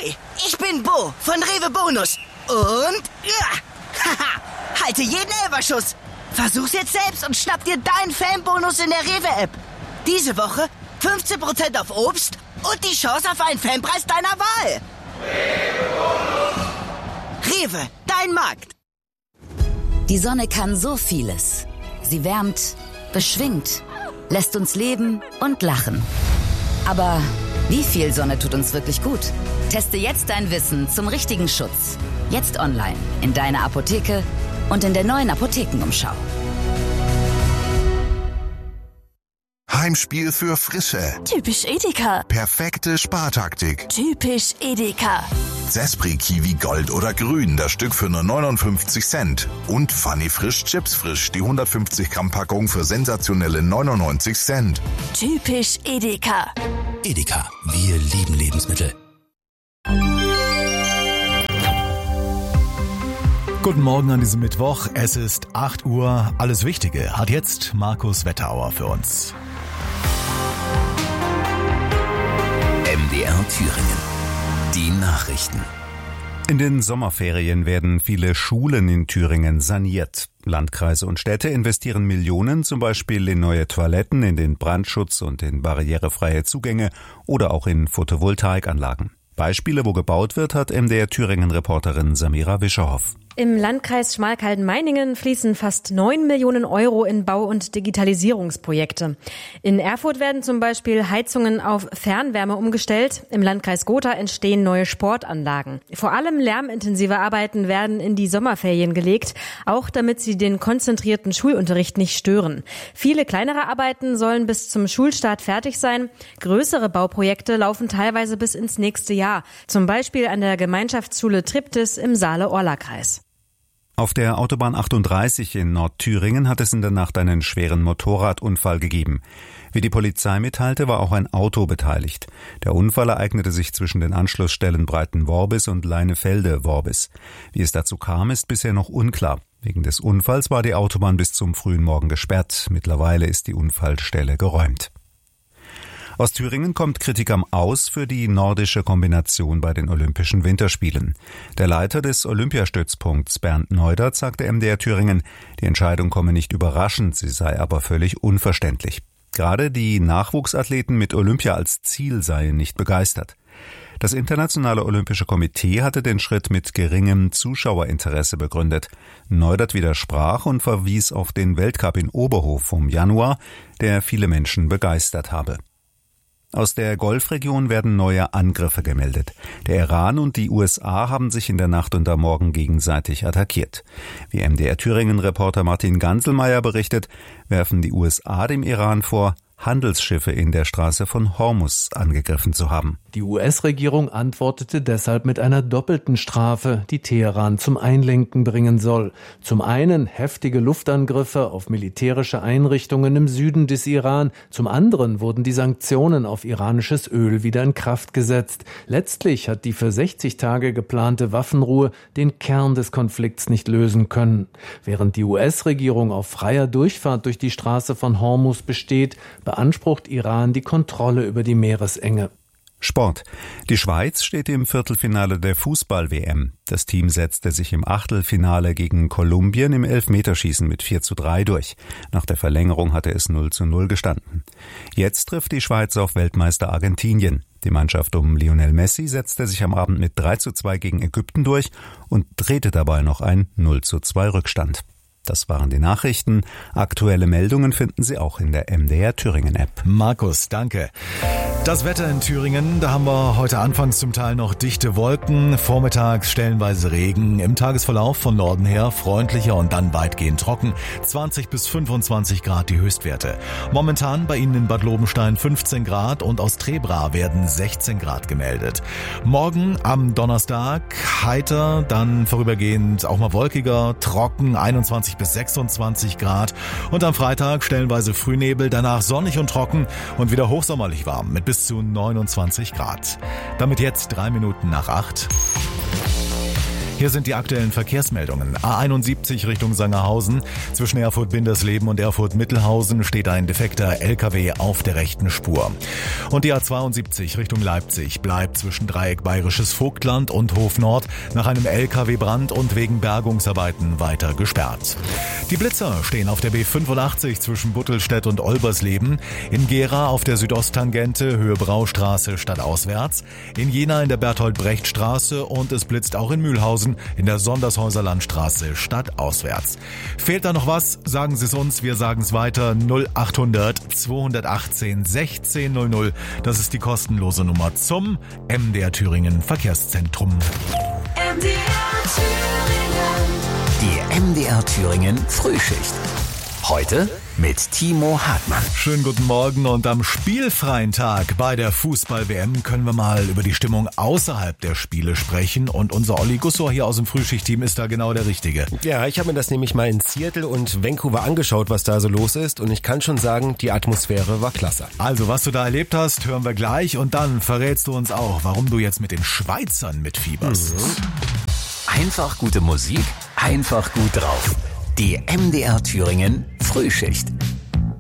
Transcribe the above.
Ahoi, ich bin Bo von Rewe Bonus. Und, haha, halte jeden Elferschuss. Versuch's jetzt selbst und schnapp dir deinen Fanbonus in der Rewe-App. Diese Woche 15% auf Obst und die Chance auf einen Fanpreis deiner Wahl. Rewe, dein Markt. Die Sonne kann so vieles. Sie wärmt, beschwingt, lässt uns leben und lachen. Aber wie viel Sonne tut uns wirklich gut? Teste jetzt dein Wissen zum richtigen Schutz. Jetzt online, in deiner Apotheke und in der neuen Apothekenumschau. Heimspiel für Frische. Typisch Edeka. Perfekte Spartaktik. Typisch Edeka. Zespri Kiwi Gold oder Grün, das Stück für nur 59 Cent. Und Funny Frisch Chips Frisch, die 150 Gramm Packung für sensationelle 99 Cent. Typisch Edeka. Edeka, wir lieben Lebensmittel. Guten Morgen an diesem Mittwoch. Es ist 8 Uhr. Alles Wichtige hat jetzt Markus Wetterauer für uns. MDR Thüringen. Die Nachrichten. In den Sommerferien werden viele Schulen in Thüringen saniert. Landkreise und Städte investieren Millionen, zum Beispiel in neue Toiletten, in den Brandschutz und in barrierefreie Zugänge oder auch in Photovoltaikanlagen. Beispiele, wo gebaut wird, hat MDR Thüringen-Reporterin Samira Wischerhoff. Im Landkreis Schmalkalden-Meiningen fließen fast 9 Millionen Euro in Bau- und Digitalisierungsprojekte. In Erfurt werden zum Beispiel Heizungen auf Fernwärme umgestellt. Im Landkreis Gotha entstehen neue Sportanlagen. Vor allem lärmintensive Arbeiten werden in die Sommerferien gelegt, auch damit sie den konzentrierten Schulunterricht nicht stören. Viele kleinere Arbeiten sollen bis zum Schulstart fertig sein. Größere Bauprojekte laufen teilweise bis ins nächste Jahr. Zum Beispiel an der Gemeinschaftsschule Triptis im Saale-Orla-Kreis. Auf der Autobahn 38 in Nordthüringen hat es in der Nacht einen schweren Motorradunfall gegeben. Wie die Polizei mitteilte, war auch ein Auto beteiligt. Der Unfall ereignete sich zwischen den Anschlussstellen Breitenworbis und Leinefelde-Worbis. Wie es dazu kam, ist bisher noch unklar. Wegen des Unfalls war die Autobahn bis zum frühen Morgen gesperrt. Mittlerweile ist die Unfallstelle geräumt. Aus Thüringen kommt Kritik am Aus für die nordische Kombination bei den Olympischen Winterspielen. Der Leiter des Olympiastützpunkts Bernd Neudert sagte MDR Thüringen, die Entscheidung komme nicht überraschend, sie sei aber völlig unverständlich. Gerade die Nachwuchsathleten mit Olympia als Ziel seien nicht begeistert. Das Internationale Olympische Komitee hatte den Schritt mit geringem Zuschauerinteresse begründet. Neudert widersprach und verwies auf den Weltcup in Oberhof vom Januar, der viele Menschen begeistert habe. Aus der Golfregion werden neue Angriffe gemeldet. Der Iran und die USA haben sich in der Nacht und am Morgen gegenseitig attackiert. Wie MDR Thüringen-Reporter Martin Ganselmeier berichtet, werfen die USA dem Iran vor, Handelsschiffe in der Straße von Hormuz angegriffen zu haben. Die US-Regierung antwortete deshalb mit einer doppelten Strafe, die Teheran zum Einlenken bringen soll. Zum einen heftige Luftangriffe auf militärische Einrichtungen im Süden des Iran, zum anderen wurden die Sanktionen auf iranisches Öl wieder in Kraft gesetzt. Letztlich hat die für 60 Tage geplante Waffenruhe den Kern des Konflikts nicht lösen können. Während die US-Regierung auf freier Durchfahrt durch die Straße von Hormuz besteht, beansprucht Iran die Kontrolle über die Meeresenge. Sport. Die Schweiz steht im Viertelfinale der Fußball-WM. Das Team setzte sich im Achtelfinale gegen Kolumbien im Elfmeterschießen mit 4:3 durch. Nach der Verlängerung hatte es 0:0 gestanden. Jetzt trifft die Schweiz auf Weltmeister Argentinien. Die Mannschaft um Lionel Messi setzte sich am Abend mit 3:2 gegen Ägypten durch und drehte dabei noch ein 0:2 Rückstand. Das waren die Nachrichten. Aktuelle Meldungen finden Sie auch in der MDR Thüringen App. Markus, danke. Das Wetter in Thüringen, da haben wir heute anfangs zum Teil noch dichte Wolken, vormittags stellenweise Regen, im Tagesverlauf von Norden her freundlicher und dann weitgehend trocken, 20 bis 25 Grad die Höchstwerte. Momentan bei Ihnen in Bad Lobenstein 15 Grad und aus Trebra werden 16 Grad gemeldet. Morgen am Donnerstag heiter, dann vorübergehend auch mal wolkiger, trocken, 21 bis 26 Grad und am Freitag stellenweise Frühnebel, danach sonnig und trocken und wieder hochsommerlich warm mit bis zu 29 Grad. Damit jetzt 3 Minuten nach 8. Hier sind die aktuellen Verkehrsmeldungen. A71 Richtung Sangerhausen. Zwischen Erfurt-Bindersleben und Erfurt-Mittelhausen steht ein defekter LKW auf der rechten Spur. Und die A72 Richtung Leipzig bleibt zwischen Dreieck Bayerisches Vogtland und Hof Nord nach einem LKW-Brand und wegen Bergungsarbeiten weiter gesperrt. Die Blitzer stehen auf der B85 zwischen Buttelstedt und Olbersleben, in Gera auf der Südosttangente Höhe Braustraße stadtauswärts, in Jena in der Bertolt-Brecht-Straße und es blitzt auch in Mühlhausen in der Sondershäuser Landstraße stadtauswärts. Fehlt da noch was? Sagen Sie es uns, wir sagen es weiter. 0800 218 1600. Das ist die kostenlose Nummer zum MDR Thüringen Verkehrszentrum. MDR Thüringen. Die MDR Thüringen Frühschicht. Heute mit Timo Hartmann. Schönen guten Morgen und am spielfreien Tag bei der Fußball-WM können wir mal über die Stimmung außerhalb der Spiele sprechen und unser Olli Gussor hier aus dem Frühschicht-Team ist da genau der Richtige. Ja, ich habe mir das nämlich mal in Seattle und Vancouver angeschaut, was da so los ist und ich kann schon sagen, die Atmosphäre war klasse. Also, was du da erlebt hast, hören wir gleich und dann verrätst du uns auch, warum du jetzt mit den Schweizern mitfieberst. Einfach gute Musik, einfach gut drauf. Die MDR Thüringen Frühschicht.